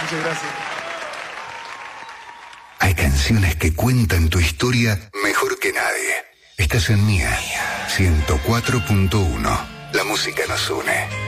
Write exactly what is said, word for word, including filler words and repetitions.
Muchas gracias. Hay canciones que cuentan tu historia mejor que nadie. Estás en Mía ciento cuatro punto uno. La música nos une.